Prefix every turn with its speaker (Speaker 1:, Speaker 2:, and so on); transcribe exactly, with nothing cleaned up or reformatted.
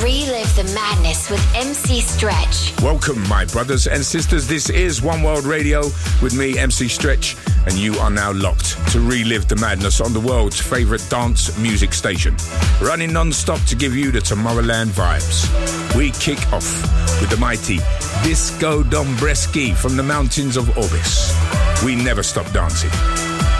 Speaker 1: Relive the madness with M C Stretch.
Speaker 2: Welcome, my brothers and sisters. This is One World Radio with me, M C Stretch, and you are now locked to relive the madness on the world's favourite dance music station, running non-stop to give you the Tomorrowland vibes. We kick off with the mighty Disco Dombresky from the mountains of Orbis. We never stop dancing.